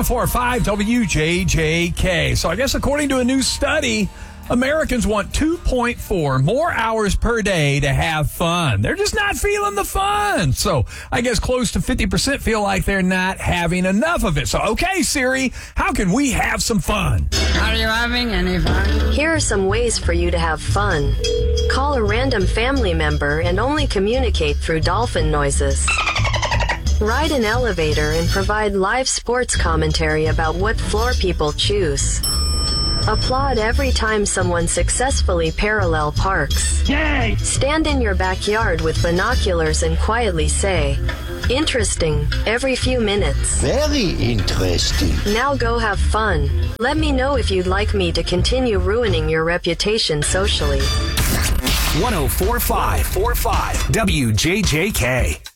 1045 WJJK. So I guess according to a new study, Americans want 2.4 more hours per day to have fun. They're just not feeling the fun. So I guess close to 50% feel like they're not having enough of it. So, okay, Siri, how can we have some fun? Are you having any fun? Here are some ways for you to have fun. Call a random family member and only communicate through dolphin noises. Ride an elevator and provide live sports commentary about what floor people choose. Applaud every time someone successfully parallel parks. Yay! Stand in your backyard with binoculars and quietly say, "Interesting," every few minutes. Very interesting. Now go have fun. Let me know if you'd like me to continue ruining your reputation socially. 1045 WJJK.